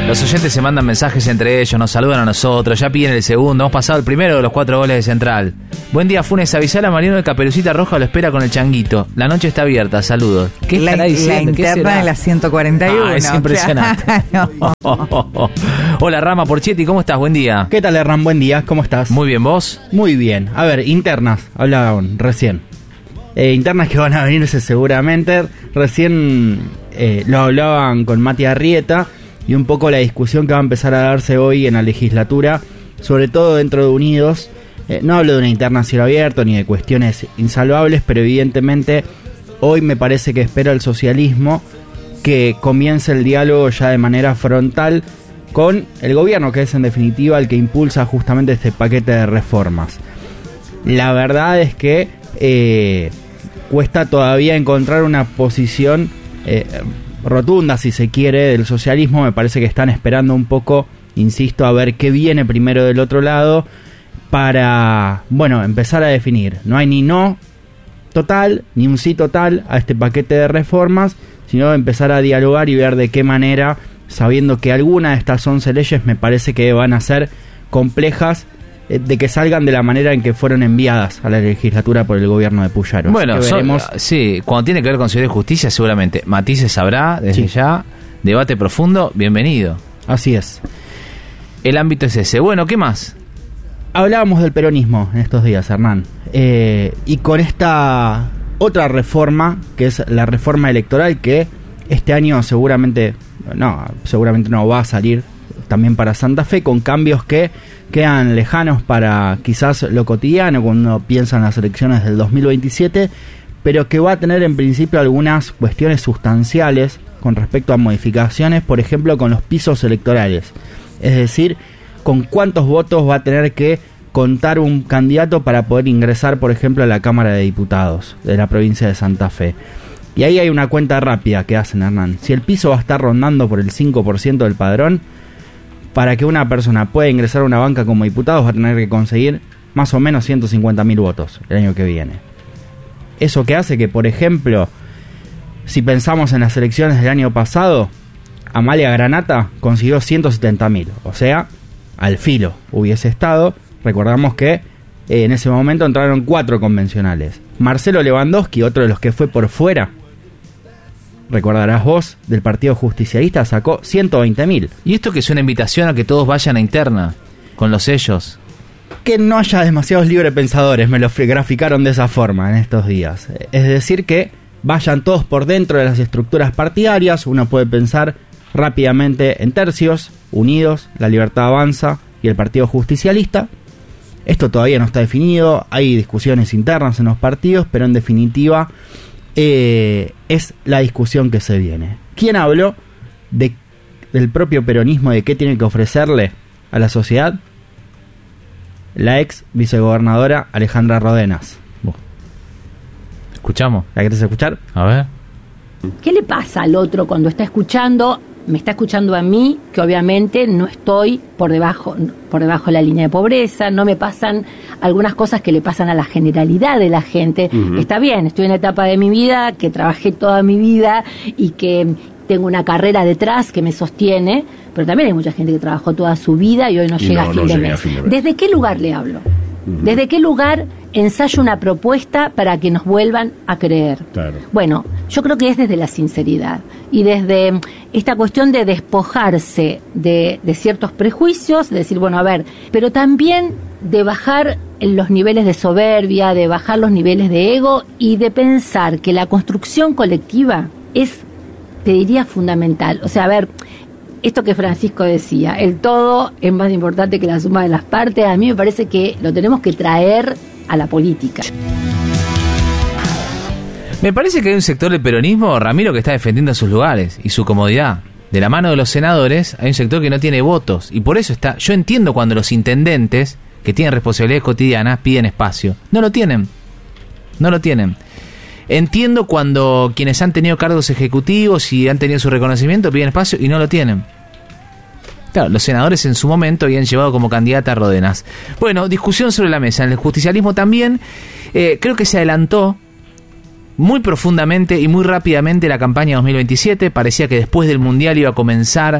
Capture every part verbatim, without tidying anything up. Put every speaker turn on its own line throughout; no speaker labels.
Los oyentes se mandan mensajes entre ellos, nos saludan a nosotros, ya piden el segundo, hemos pasado el primero de los cuatro goles de Central. Buen día, Funes, avisar a Mariano de Caperucita Roja, lo espera con el changuito. La noche está abierta, saludos. ¿Qué
la,
estará diciendo?
La interna de la ciento cuarenta y uno.
Ah, es impresionante.
Claro.
Oh, oh, oh, oh. Hola, Rama Porchetti, ¿cómo estás? Buen día.
¿Qué tal, Hernán? Buen día, ¿cómo estás?
Muy bien, ¿vos?
Muy bien. A ver, internas, hablaban recién. Eh, internas que van a venirse seguramente. Recién eh, lo hablaban con Mati Arrieta. Y un poco la discusión que va a empezar a darse hoy en la legislatura, sobre todo dentro de Unidos. Eh, no hablo de una interna a cielo abierto ni de cuestiones insalvables, pero evidentemente hoy me parece que espera el socialismo que comience el diálogo ya de manera frontal con el gobierno, que es en definitiva el que impulsa justamente este paquete de reformas. La verdad es que eh, cuesta todavía encontrar una posición eh, rotunda, si se quiere, del socialismo. Me parece que están esperando un poco, insisto, a ver qué viene primero del otro lado para, bueno, empezar a definir. No hay ni no total, ni un sí total a este paquete de reformas, sino empezar a dialogar y ver de qué manera, sabiendo que algunas de estas once leyes me parece que van a ser complejas, de que salgan de la manera en que fueron enviadas a la legislatura por el gobierno de Puyaro.
Bueno, son, sí, cuando tiene que ver con Seguridad y Justicia, seguramente matices sabrá desde sí. ya. Debate profundo, bienvenido.
Así es.
El ámbito es ese. Bueno, ¿qué más?
Hablábamos del peronismo en estos días, Hernán. Eh, y con esta otra reforma, que es la reforma electoral, que este año seguramente, no, seguramente no va a salir también para Santa Fe, con cambios que quedan lejanos para quizás lo cotidiano cuando uno piensa en las elecciones del dos mil veintisiete, pero que va a tener en principio algunas cuestiones sustanciales con respecto a modificaciones, por ejemplo con los pisos electorales, es decir, con cuántos votos va a tener que contar un candidato para poder ingresar, por ejemplo, a la Cámara de Diputados de la provincia de Santa Fe. Y ahí hay una cuenta rápida que hacen, Hernán. Si el piso va a estar rondando por el cinco por ciento del padrón, para que una persona pueda ingresar a una banca como diputado va a tener que conseguir más o menos ciento cincuenta mil votos el año que viene. Eso que hace que, por ejemplo, si pensamos en las elecciones del año pasado, Amalia Granata consiguió ciento setenta mil, o sea, al filo hubiese estado. Recordamos que eh, en ese momento entraron cuatro convencionales. Marcelo Lewandowski, otro de los que fue por fuera, recordarás vos, del Partido Justicialista, sacó ciento veinte mil.
Y esto que es una invitación a que todos vayan a interna con los sellos.
Que no haya demasiados librepensadores, me lo graficaron de esa forma en estos días. Es decir, que vayan todos por dentro de las estructuras partidarias. Uno puede pensar rápidamente en Tercios, Unidos, La Libertad Avanza y el Partido Justicialista. Esto todavía no está definido, hay discusiones internas en los partidos, pero en definitiva Eh, es la discusión que se viene. ¿Quién habló de, del propio peronismo y de qué tiene que ofrecerle a la sociedad? La ex vicegobernadora Alejandra Rodenas.
¿Escuchamos?
¿La querés escuchar?
A ver.
¿Qué le pasa al otro cuando está escuchando? Me está escuchando a mí, que obviamente no estoy por debajo, por debajo de la línea de pobreza, no me pasan algunas cosas que le pasan a la generalidad de la gente. Uh-huh. Está bien, estoy en una etapa de mi vida que trabajé toda mi vida y que tengo una carrera detrás que me sostiene, pero también hay mucha gente que trabajó toda su vida y hoy no, y llega, no, a, fin no de mes. a fin de mes. ¿Desde qué lugar le hablo? Uh-huh. ¿Desde qué lugar ensayo una propuesta para que nos vuelvan a creer? Claro. Bueno, yo creo que es desde la sinceridad y desde esta cuestión de despojarse de, de ciertos prejuicios, de decir, bueno, a ver, pero también de bajar los niveles de soberbia, de bajar los niveles de ego y de pensar que la construcción colectiva es, te diría, fundamental. O sea, a ver, esto que Francisco decía, el todo es más importante que la suma de las partes, a mí me parece que lo tenemos que traer a la política.
Me parece que hay un sector del peronismo, Ramiro, que está defendiendo sus lugares y su comodidad. De la mano de los senadores hay un sector que no tiene votos y por eso está. Yo entiendo cuando los intendentes, que tienen responsabilidades cotidianas, piden espacio. No lo tienen. No lo tienen. Entiendo cuando quienes han tenido cargos ejecutivos y han tenido su reconocimiento piden espacio y no lo tienen. Claro, los senadores en su momento habían llevado como candidata a Rodenas. Bueno, discusión sobre la mesa. En el justicialismo también eh, creo que se adelantó muy profundamente y muy rápidamente la campaña dos mil veintisiete. Parecía que después del Mundial iba a comenzar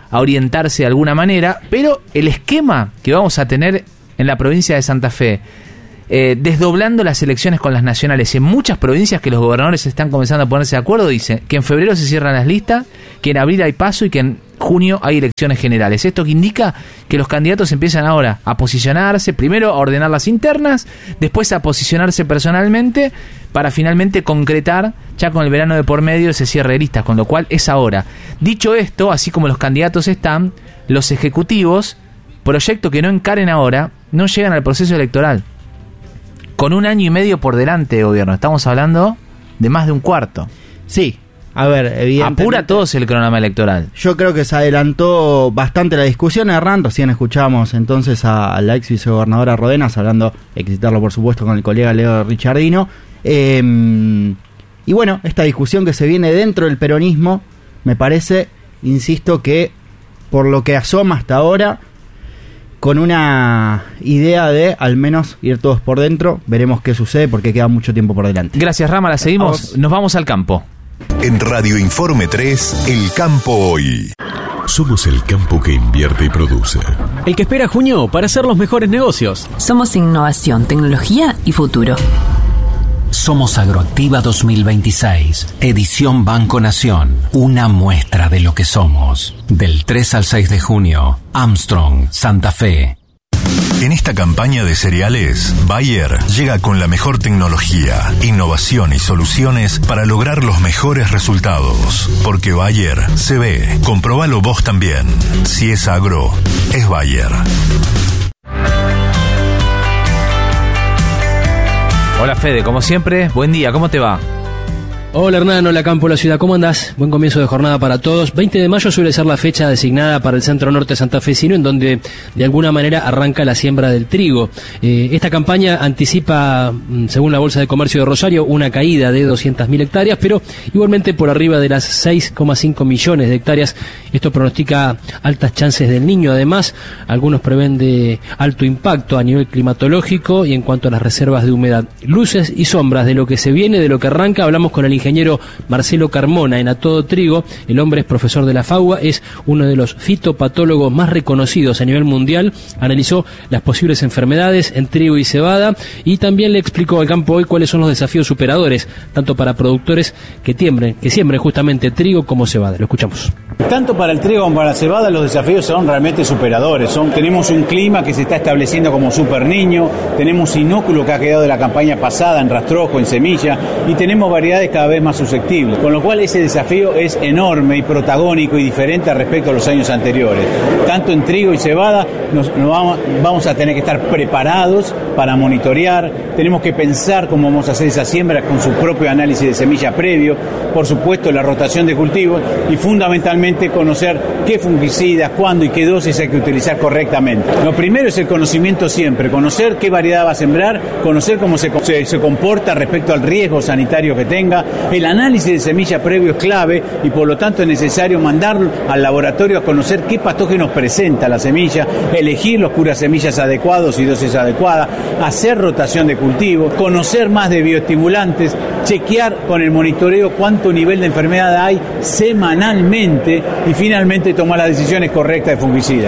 a orientarse de alguna manera, pero el esquema que vamos a tener en la provincia de Santa Fe, eh, desdoblando las elecciones con las nacionales en muchas provincias que los gobernadores están comenzando a ponerse de acuerdo, dice que en febrero se cierran las listas, que en abril hay paso y que en junio hay elecciones generales. Esto que indica que los candidatos empiezan ahora a posicionarse, primero a ordenar las internas, después a posicionarse personalmente para finalmente concretar ya con el verano de por medio ese cierre de listas, con lo cual es ahora. Dicho esto, así como los candidatos están, los ejecutivos, proyecto que no encaren ahora, no llegan al proceso electoral. Con un año y medio por delante de gobierno, estamos hablando de más de un cuarto.
Sí, a ver, evidentemente...
Apura todos el cronograma electoral.
Yo creo que se adelantó bastante la discusión, Hernán. Recién escuchamos entonces a, a la ex vicegobernadora Rodenas hablando, excitarlo por supuesto con el colega Leo Richardino. Eh, y bueno, esta discusión que se viene dentro del peronismo, me parece, insisto, que por lo que asoma hasta ahora, con una idea de al menos ir todos por dentro, veremos qué sucede porque queda mucho tiempo por delante.
Gracias, Rama, la seguimos, nos vamos al campo.
En Radio Informe tres, El Campo Hoy.
Somos el campo que invierte y produce.
El que espera junio para hacer los mejores negocios.
Somos innovación, tecnología y futuro.
Somos Agroactiva dos mil veintiséis, edición Banco Nación, una muestra de lo que somos. Del tres al seis de junio, Armstrong, Santa Fe.
En esta campaña de cereales, Bayer llega con la mejor tecnología, innovación y soluciones para lograr los mejores resultados. Porque Bayer se ve, comprobalo vos también. Si es agro, es Bayer.
Hola Fede, como siempre, buen día, ¿cómo te va?
Hola Hernán, hola Campo, la ciudad, ¿cómo andás? Buen comienzo de jornada para todos. veinte de mayo suele ser la fecha designada para el centro norte santafesino, en donde de alguna manera arranca la siembra del trigo. Eh, esta campaña anticipa, según la Bolsa de Comercio de Rosario, una caída de doscientas mil hectáreas, pero igualmente por arriba de las seis coma cinco millones de hectáreas. Esto pronostica altas chances del Niño. Además, algunos prevén de alto impacto a nivel climatológico y en cuanto a las reservas de humedad. Luces y sombras de lo que se viene, de lo que arranca, hablamos con el ingeniero Marcelo Carmona en A Todo Trigo. El hombre es profesor de la FAUA, es uno de los fitopatólogos más reconocidos a nivel mundial. Analizó las posibles enfermedades en trigo y cebada y también le explicó al Campo Hoy cuáles son los desafíos superadores, tanto para productores que tiembren, que siembren justamente trigo como cebada. Lo escuchamos.
Tanto para el trigo como para la cebada los desafíos son realmente superadores. Son, tenemos un clima que se está estableciendo como super niño, tenemos inóculo que ha quedado de la campaña pasada en rastrojo, en semilla, y tenemos variedades cada vez más susceptibles, con lo cual ese desafío es enorme y protagónico y diferente respecto a los años anteriores. Tanto en trigo y cebada nos, nos vamos, vamos a tener que estar preparados para monitorear, tenemos que pensar cómo vamos a hacer esa siembra con su propio análisis de semilla previo, por supuesto la rotación de cultivos y fundamentalmente conocer qué fungicidas, cuándo y qué dosis hay que utilizar correctamente. Lo primero es el conocimiento siempre, conocer qué variedad va a sembrar, conocer cómo se, se, se comporta respecto al riesgo sanitario que tenga. El análisis de semilla previo es clave y por lo tanto es necesario mandarlo al laboratorio a conocer qué patógenos presenta la semilla, elegir los curasemillas adecuados y dosis adecuadas, hacer rotación de cultivo, conocer más de bioestimulantes, chequear con el monitoreo cuánto nivel de enfermedad hay semanalmente y finalmente tomar las decisiones correctas de fungicida.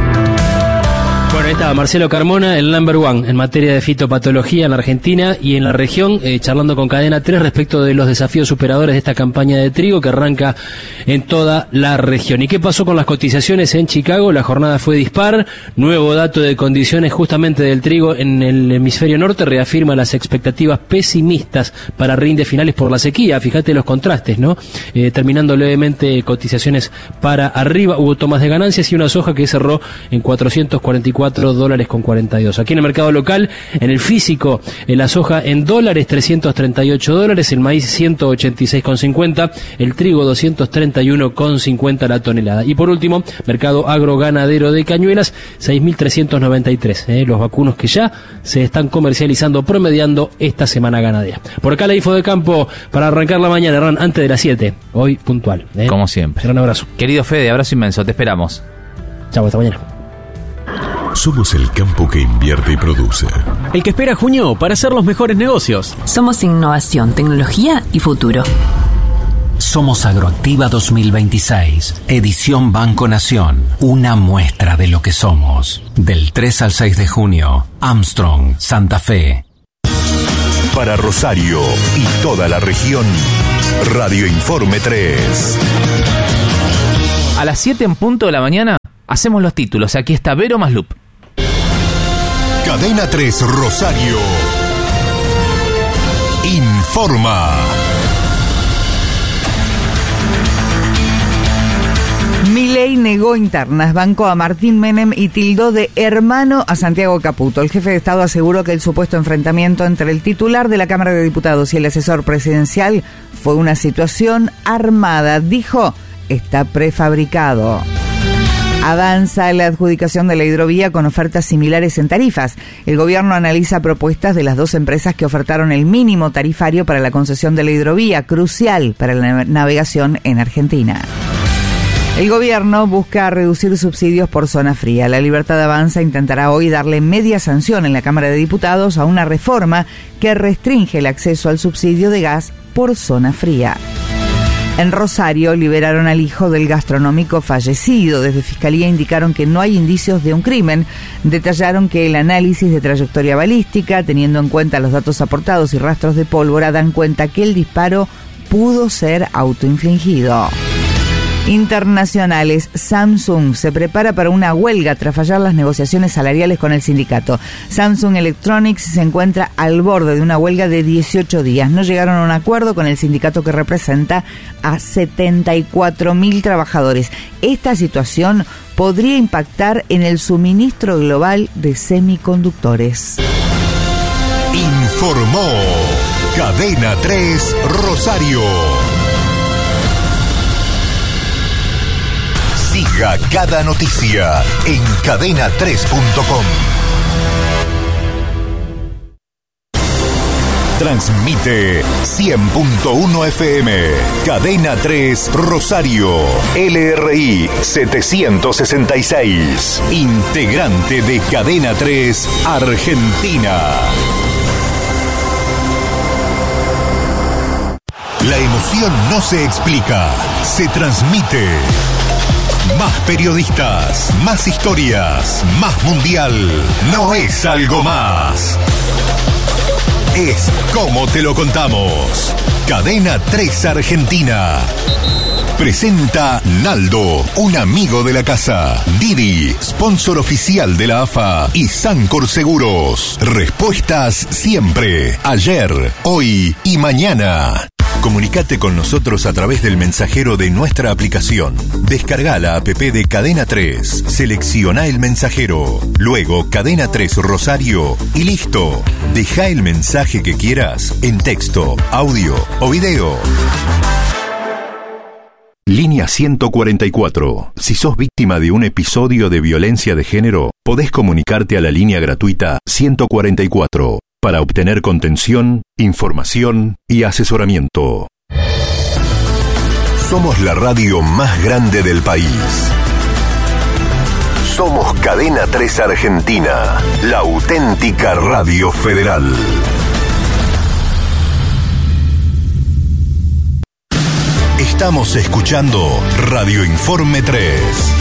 Bueno, ahí estaba Marcelo Carmona, el number one en materia de fitopatología en la Argentina y en la región, eh, charlando con Cadena tres respecto de los desafíos superadores de esta campaña de trigo que arranca en toda la región. ¿Y qué pasó con las cotizaciones en Chicago? La jornada fue dispar, nuevo dato de condiciones justamente del trigo en el hemisferio norte reafirma las expectativas pesimistas para rindes finales por la sequía. Fíjate los contrastes, ¿no? Eh, terminando levemente cotizaciones para arriba, hubo tomas de ganancias y una soja que cerró en cuatrocientos cuarenta y cuatro dólares con cuarenta y dos. Aquí en el mercado local, en el físico, en la soja en dólares, trescientos treinta y ocho dólares, el maíz ciento ochenta y seis con cincuenta, el trigo doscientos treinta y uno con cincuenta la tonelada. Y por último, mercado agroganadero de Cañuelas, seis mil trescientos noventa y tres, eh, los vacunos que ya se están comercializando, promediando esta semana ganadera. Por acá la info de campo para arrancar la mañana, Hernán, antes de las siete, hoy puntual. Eh.
Como siempre.
Gran abrazo.
Querido Fede, abrazo inmenso, te esperamos.
Chau, hasta mañana.
Somos el campo que invierte y produce.
El que espera junio para hacer los mejores negocios.
Somos innovación, tecnología y futuro.
Somos Agroactiva dos mil veintiséis, edición Banco Nación, una muestra de lo que somos. Del tres al seis de junio, Armstrong, Santa Fe.
Para Rosario y toda la región, Radio Informe tres.
A las siete en punto de la mañana, hacemos los títulos. Aquí está Vero Maslup.
Cadena tres Rosario informa.
Milei negó internas, bancó a Martín Menem y tildó de hermano a Santiago Caputo. El jefe de Estado aseguró que el supuesto enfrentamiento entre el titular de la Cámara de Diputados y el asesor presidencial fue una situación armada. Dijo, está prefabricado. Avanza la adjudicación de la hidrovía con ofertas similares en tarifas. El gobierno analiza propuestas de las dos empresas que ofertaron el mínimo tarifario para la concesión de la hidrovía, crucial para la navegación en Argentina. El gobierno busca reducir subsidios por zona fría. La Libertad Avanza intentará hoy darle media sanción en la Cámara de Diputados a una reforma que restringe el acceso al subsidio de gas por zona fría. En Rosario liberaron al hijo del gastronómico fallecido. Desde Fiscalía indicaron que no hay indicios de un crimen. Detallaron que el análisis de trayectoria balística, teniendo en cuenta los datos aportados y rastros de pólvora, dan cuenta que el disparo pudo ser autoinfligido. Internacionales, Samsung se prepara para una huelga tras fallar las negociaciones salariales con el sindicato. Samsung Electronics se encuentra al borde de una huelga de dieciocho días. No llegaron a un acuerdo con el sindicato que representa a setenta y cuatro mil trabajadores. Esta situación podría impactar en el suministro global de semiconductores.
Informó Cadena tres Rosario. Siga cada noticia en cadena tres punto com. Transmite cien punto uno F M, Cadena tres Rosario, L R I setecientos sesenta y seis, integrante de Cadena tres Argentina. La emoción no se explica, se transmite. Más periodistas, más historias, más mundial. No es algo más. Es como te lo contamos. Cadena tres Argentina. Presenta Naldo, un amigo de la casa. Didi, sponsor oficial de la A F A. Y Sancor Seguros. Respuestas siempre. Ayer, hoy y mañana. Comunicate con nosotros a través del mensajero de nuestra aplicación. Descarga la app de Cadena tres, selecciona el mensajero, luego Cadena tres Rosario y listo. Deja el mensaje que quieras en texto, audio o video. Línea ciento cuarenta y cuatro. Si sos víctima de un episodio de violencia de género, podés comunicarte a la línea gratuita ciento cuarenta y cuatro. Para obtener contención, información y asesoramiento. Somos la radio más grande del país. Somos Cadena tres Argentina, la auténtica radio federal. Estamos escuchando Radio Informe tres.